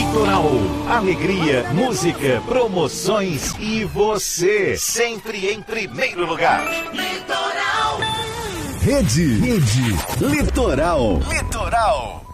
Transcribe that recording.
Litoral. Alegria, música, promoções e você. Sempre em primeiro lugar. Litoral. Rede Litoral. Litoral.